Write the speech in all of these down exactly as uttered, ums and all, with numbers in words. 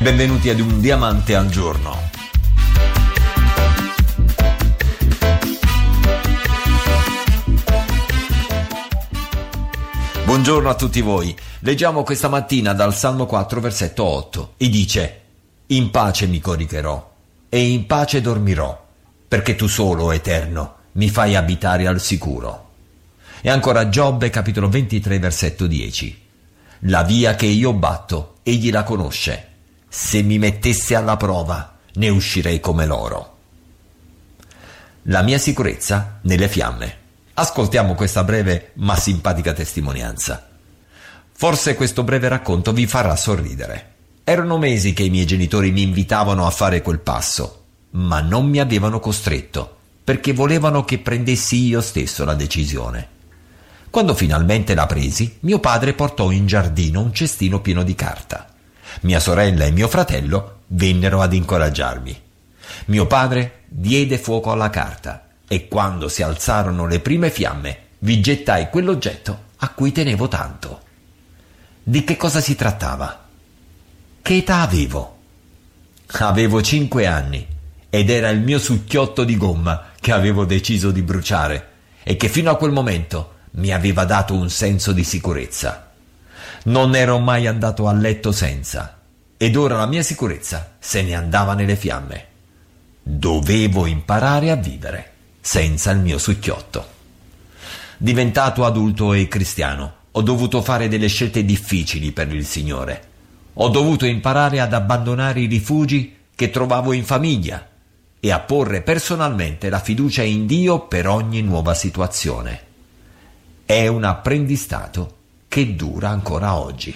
Benvenuti ad Un Diamante al Giorno. Buongiorno a tutti voi. Leggiamo questa mattina dal Salmo quattro, versetto otto, e dice: In pace mi coricherò e in pace dormirò, perché tu solo, Eterno, mi fai abitare al sicuro. E ancora Giobbe, capitolo ventitré, versetto dieci. La via che io batto, egli la conosce. Se mi mettesse alla prova, ne uscirei come l'oro. La mia sicurezza nelle fiamme. Ascoltiamo questa breve ma simpatica testimonianza. Forse questo breve racconto vi farà sorridere. Erano mesi che i miei genitori mi invitavano a fare quel passo, ma non mi avevano costretto, perché volevano che prendessi io stesso la decisione. Quando finalmente la presi, mio padre portò in giardino un cestino pieno di carta. Mia sorella e mio fratello vennero ad incoraggiarmi. Mio padre diede fuoco alla carta e quando si alzarono le prime fiamme vi gettai quell'oggetto a cui tenevo tanto. Di che cosa si trattava? Che età avevo? Avevo cinque anni ed era il mio succhiotto di gomma che avevo deciso di bruciare e che fino a quel momento mi aveva dato un senso di sicurezza. Non ero mai andato a letto senza, ed ora la mia sicurezza se ne andava nelle fiamme. Dovevo imparare a vivere senza il mio succhiotto. Diventato adulto e cristiano, ho dovuto fare delle scelte difficili per il Signore. Ho dovuto imparare ad abbandonare i rifugi che trovavo in famiglia e a porre personalmente la fiducia in Dio per ogni nuova situazione. È un apprendistato che dura ancora oggi.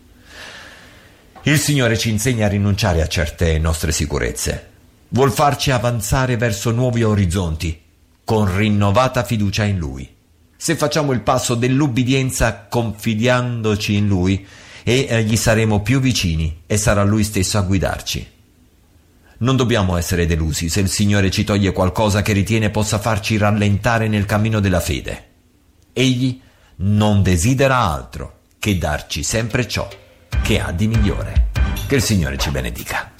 Il Signore ci insegna a rinunciare a certe nostre sicurezze. Vuol farci avanzare verso nuovi orizzonti, con rinnovata fiducia in Lui. Se facciamo il passo dell'ubbidienza confidandoci in Lui, e gli saremo più vicini e sarà Lui stesso a guidarci. Non dobbiamo essere delusi se il Signore ci toglie qualcosa che ritiene possa farci rallentare nel cammino della fede. Egli non desidera altro che darci sempre ciò che ha di migliore. Che il Signore ci benedica.